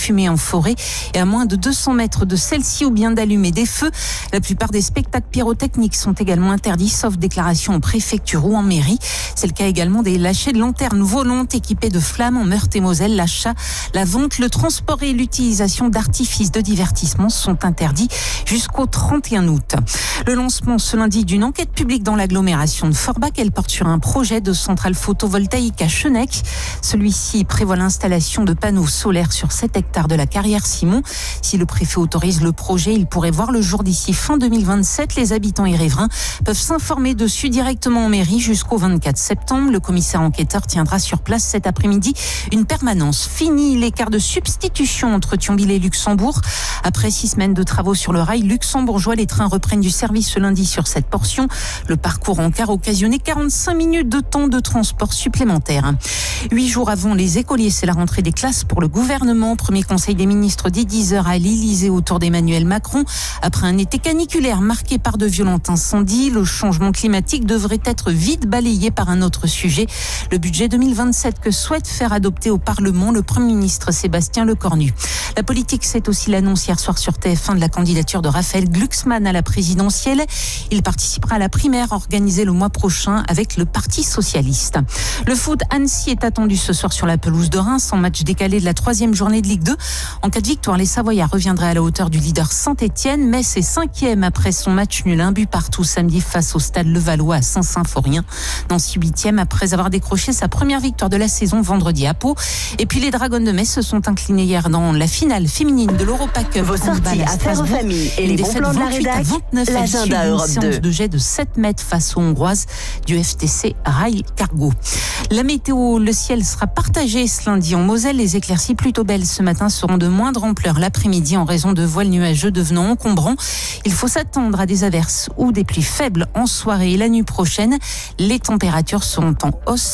fumée en forêt et à moins de 200 mètres de celle-ci ou bien d'allumer des feux. La plupart des spectacles pyrotechniques sont également interdits, sauf déclaration en préfecture ou en mairie. C'est le cas également des lâchers de lanternes volantes équipées de flammes en Meurthe-et-Moselle. L'achat, la vente, le transport et l'utilisation d'artifices de divertissement sont interdits jusqu'au 31 août. Le lancement ce lundi d'une enquête publique dans l'agglomération de Forbach. Elle porte sur un projet de centrale photovoltaïque à Chenec. Celui-ci prévoit l'installation de panneaux solaires sur 7 hectares de la carrière Simon. Si le préfet autorise le projet, il pourrait voir le jour d'ici fin 2027. Les habitants et riverains peuvent s'informer dessus directement en mairie jusqu'au 24 septembre. Le commissaire enquêteur tiendra sur place cet après-midi une permanence. Fini l'écart de substitution entre Thionville et Luxembourg. Après 6 semaines de travaux sur le rail luxembourgeois, les trains reprennent du service ce lundi sur cette portion. Le parcours en car occasionnait 45 minutes de temps de transport supplémentaire. 8 jours avant les écoliers, c'est la rentrée des classes pour le gouvernement. Premier conseil des ministres dès 10h à l'Élysée autour d'Emmanuel Macron. Après un été caniculaire marqué par de violents incendies, le changement climatique devrait être vite balayé par un autre sujet. Le budget 2027 que souhaite faire adopter au Parlement le Premier ministre Sébastien Lecornu. La politique, c'est aussi l'annonce hier soir sur TF1 de la candidature de Raphaël Glucksmann à la présidentielle. Il participera à la primaire organisée le mois prochain avec le Parti socialiste. Le foot, Annecy est attendu ce soir sur la pelouse de Reims en match décalé de la 3e journée de Ligue 2. En cas de victoire, les Savoyards reviendraient à la hauteur du leader Saint-Etienne. Metz est 5e après son match nul 1 but partout samedi face au Stade Levallois à Saint-Symphorien. Nancy 8e après avoir décroché sa première victoire de la saison vendredi à Pau. Et puis les Dragons de Metz se sont inclinés hier dans la finale féminine de l'Europa Cup. Vos sorties, affaires aux familles et les bons plans de la rédac, l'agenda Europe 2. Séance de jet de 7 mètres face aux Hongroises du FTC Rail Cargo. La météo, le ciel sera partagé ce lundi en Moselle. Les éclaircies plutôt belles ce matin seront de moindre ampleur l'après-midi en raison de voiles nuageux devenant encombrants. Il faut s'attendre à des averses ou des pluies faibles en soirée et la nuit prochaine. Les températures seront en hausse.